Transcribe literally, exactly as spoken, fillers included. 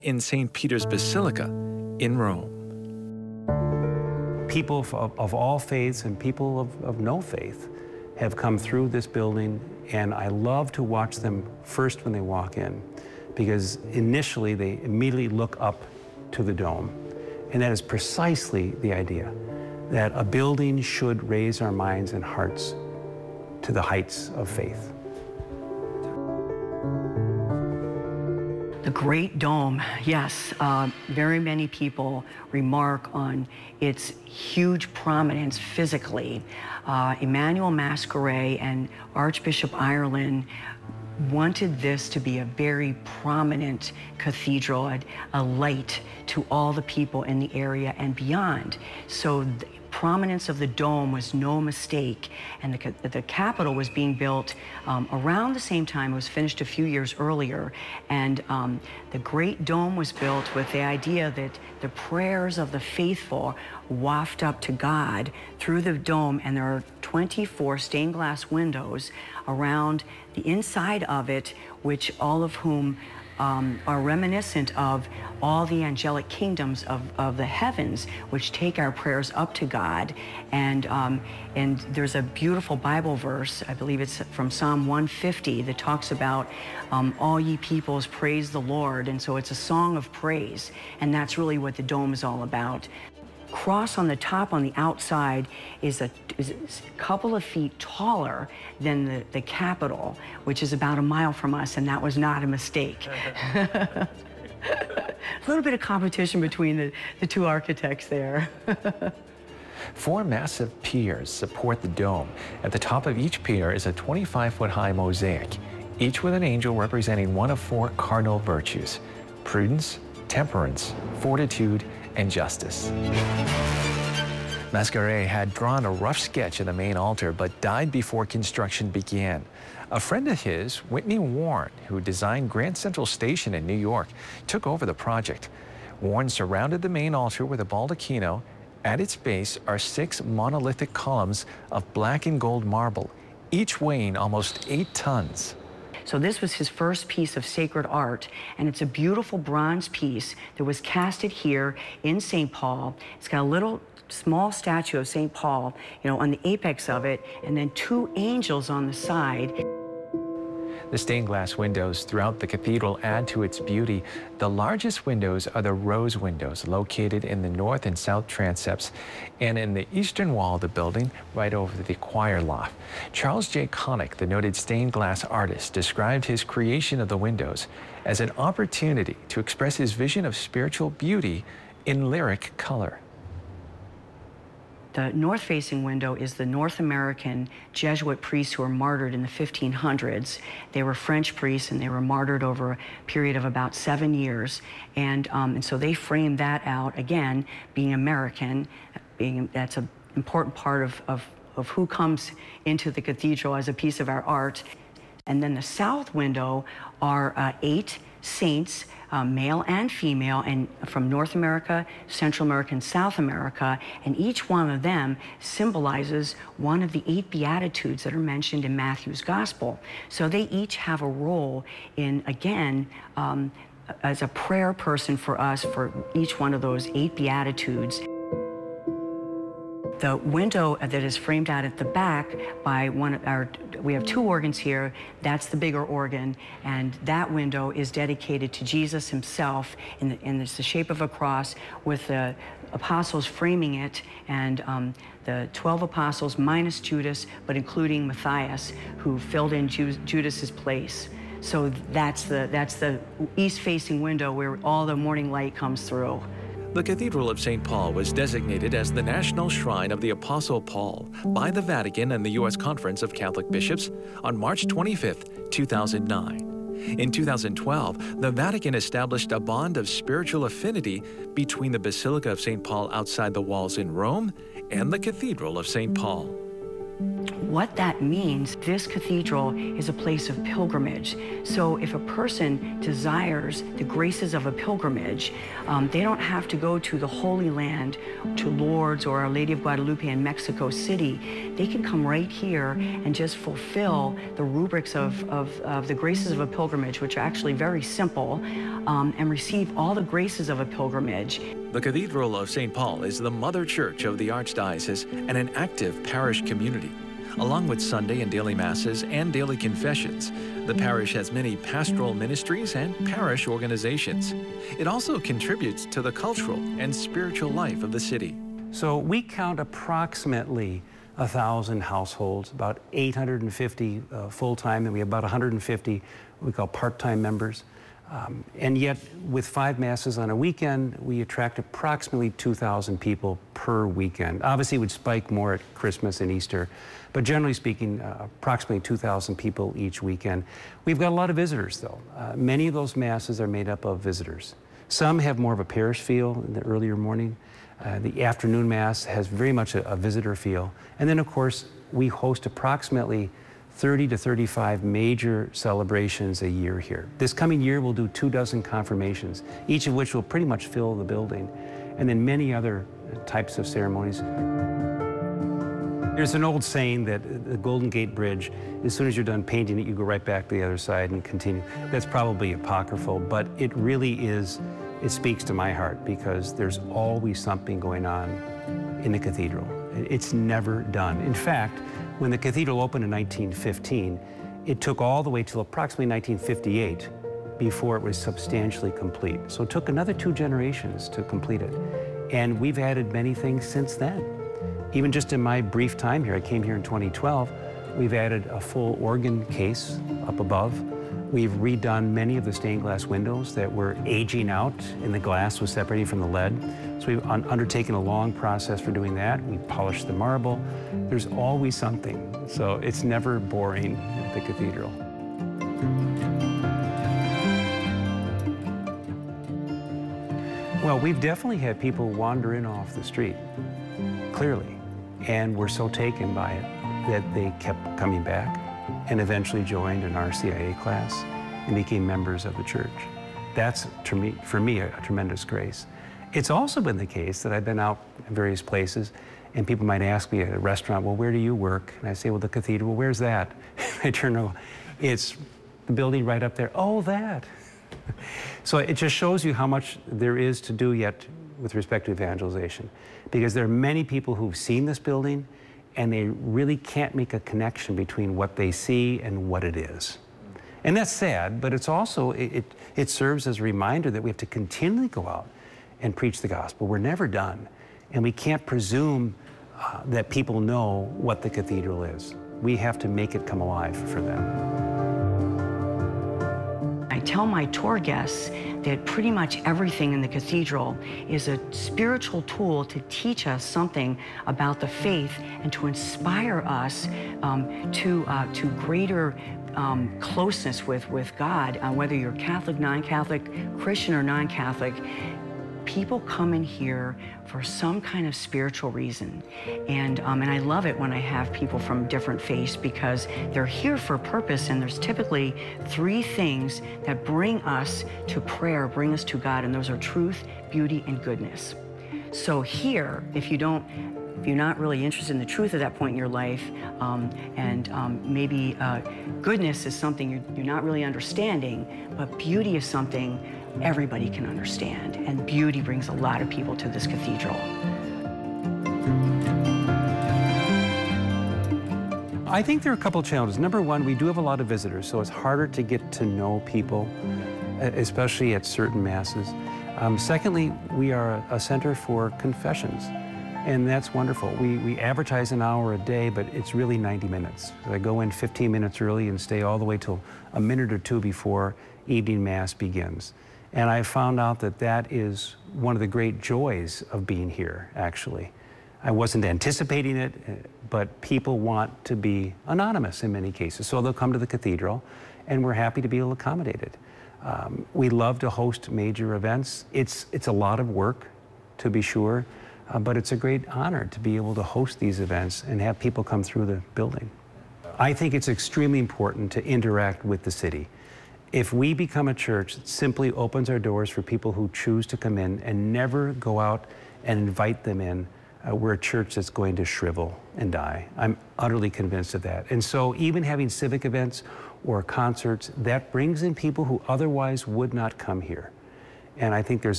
in Saint Peter's Basilica in Rome. People of, of all faiths and people of, of no faith have come through this building, and I love to watch them first when they walk in, because initially they immediately look up to the dome. And that is precisely the idea, that a building should raise our minds and hearts to the heights of faith. The Great Dome, yes. Uh, very many people remark on its huge prominence physically. Uh, Emmanuel Masqueret and Archbishop Ireland wanted this to be a very prominent cathedral, a, a light to all the people in the area and beyond. So the prominence of the dome was no mistake, and the, the Capitol was being built um, around the same time. It was finished a few years earlier, and um, the Great Dome was built with the idea that the prayers of the faithful waft up to God through the dome, and there are twenty-four stained glass windows around the inside of it, which all of whom Um, are reminiscent of all the angelic kingdoms of, of the heavens, which take our prayers up to God. And, um, and there's a beautiful Bible verse, I believe it's from Psalm one fifty, that talks about um, all ye peoples praise the Lord. And so it's a song of praise, and that's really what the dome is all about. Cross on the top on the outside is a, is a couple of feet taller than the, the Capitol, which is about a mile from us, and that was not a mistake. A little bit of competition between the, the two architects there. Four massive piers support the dome. At the top of each pier is a twenty-five foot high mosaic, each with an angel representing one of four cardinal virtues: prudence, temperance, fortitude, and justice. Masqueret had drawn a rough sketch of the main altar, but died before construction began. A friend of his, Whitney Warren, who designed Grand Central Station in New York, took over the project. Warren surrounded the main altar with a baldacchino. At its base are six monolithic columns of black and gold marble, each weighing almost eight tons. So this was his first piece of sacred art, and it's a beautiful bronze piece that was casted here in Saint Paul. It's got a little small statue of Saint Paul, you know, on the apex of it, and then two angels on the side. The stained glass windows throughout the cathedral add to its beauty. The largest windows are the rose windows located in the north and south transepts and in the eastern wall of the building right over the choir loft. Charles J. Connick, the noted stained glass artist, described his creation of the windows as an opportunity to express his vision of spiritual beauty in lyric color. The north-facing window is the North American Jesuit priests who were martyred in the fifteen hundreds. They were French priests, and they were martyred over a period of about seven years. And, um, and so they framed that out, again, being American, being, that's an important part of, of, of who comes into the cathedral as a piece of our art. And then the south window are uh, eight saints, uh, male and female, and from North America, Central America, and South America, and each one of them symbolizes one of the eight Beatitudes that are mentioned in Matthew's Gospel. So they each have a role in, again, um, as a prayer person for us for each one of those eight Beatitudes. The window that is framed out at the back by one of our, we have two organs here. That's the bigger organ, and that window is dedicated to Jesus himself, and, and it's the shape of a cross with the apostles framing it, and um, the twelve apostles minus Judas, but including Matthias, who filled in Ju Judas's place. So that's the, that's the east-facing window where all the morning light comes through. The Cathedral of Saint Paul was designated as the National Shrine of the Apostle Paul by the Vatican and the U S Conference of Catholic Bishops on March twenty-fifth, two thousand nine. In two thousand twelve, the Vatican established a bond of spiritual affinity between the Basilica of Saint Paul outside the walls in Rome and the Cathedral of Saint Paul. What that means, this cathedral is a place of pilgrimage. So if a person desires the graces of a pilgrimage, um, they don't have to go to the Holy Land, to Lourdes or Our Lady of Guadalupe in Mexico City. They can come right here and just fulfill the rubrics of, of, of the graces of a pilgrimage, which are actually very simple, um, and receive all the graces of a pilgrimage. The Cathedral of Saint Paul is the mother church of the Archdiocese and an active parish community. Along with Sunday and daily masses and daily confessions, the parish has many pastoral ministries and parish organizations. It also contributes to the cultural and spiritual life of the city. So we count approximately one thousand households, about eight hundred fifty uh, full-time, and we have about one hundred fifty what we call part-time members. Um, and yet, with five masses on a weekend, we attract approximately two thousand people per weekend. Obviously, it would spike more at Christmas and Easter, but generally speaking, uh, approximately two thousand people each weekend. We've got a lot of visitors, though. Uh, many of those masses are made up of visitors. Some have more of a parish feel in the earlier morning. Uh, the afternoon Mass has very much a, a visitor feel. And then, of course, we host approximately thirty to thirty-five major celebrations a year here. This coming year, we'll do two dozen confirmations, each of which will pretty much fill the building, and then many other types of ceremonies. There's an old saying that the Golden Gate Bridge, as soon as you're done painting it, you go right back to the other side and continue. That's probably apocryphal, but it really is, it speaks to my heart because there's always something going on in the cathedral. It's never done. In fact, when the cathedral opened in nineteen fifteen, it took all the way till approximately nineteen fifty-eight before it was substantially complete. So it took another two generations to complete it. And we've added many things since then. Even just in my brief time here, I came here in twenty twelve, we've added a full organ case up above. We've redone many of the stained glass windows that were aging out and the glass was separating from the lead. So we've un undertaken a long process for doing that. We polished the marble. There's always something. So it's never boring at the cathedral. Well, we've definitely had people wander in off the street, clearly, and were so taken by it that they kept coming back and eventually joined an R C I A class and became members of the church. That's, to me, for me, a, a tremendous grace. It's also been the case that I've been out in various places and people might ask me at a restaurant, well, where do you work? And I say, well, the cathedral. Well, where's that? I turn around, it's the building right up there. Oh, that. So it just shows you how much there is to do yet with respect to evangelization, because there are many people who've seen this building and they really can't make a connection between what they see and what it is. And that's sad, but it's also, it, it, it serves as a reminder that we have to continually go out and preach the gospel. We're never done. And we can't presume uh, that people know what the cathedral is. We have to make it come alive for them. I tell my tour guests that pretty much everything in the cathedral is a spiritual tool to teach us something about the faith and to inspire us um, to, uh, to greater um, closeness with, with God, uh, whether you're Catholic, non-Catholic, Christian or non-Catholic. People come in here for some kind of spiritual reason. And, um, and I love it when I have people from different faiths because they're here for a purpose, and there's typically three things that bring us to prayer, bring us to God, and those are truth, beauty, and goodness. So here, if you don't, if you're not really interested in the truth at that point in your life, um, and um, maybe uh, goodness is something you're, you're not really understanding, but beauty is something everybody can understand, and beauty brings a lot of people to this cathedral. I think there are a couple of challenges. Number one, we do have a lot of visitors, so it's harder to get to know people, especially at certain masses. Um, secondly, we are a center for confessions, and that's wonderful. We, we advertise an hour a day, but it's really ninety minutes. So I go in fifteen minutes early and stay all the way till a minute or two before evening Mass begins. And I found out that that is one of the great joys of being here, actually. I wasn't anticipating it, but people want to be anonymous in many cases. So they'll come to the cathedral, and we're happy to be able to accommodate it. Um, we love to host major events. It's, it's a lot of work, to be sure. uh, but it's a great honor to be able to host these events and have people come through the building. I think it's extremely important to interact with the city. If we become a church that simply opens our doors for people who choose to come in and never go out and invite them in, uh, we're a church that's going to shrivel and die. I'm utterly convinced of that. And so even having civic events or concerts, that brings in people who otherwise would not come here. And I think there's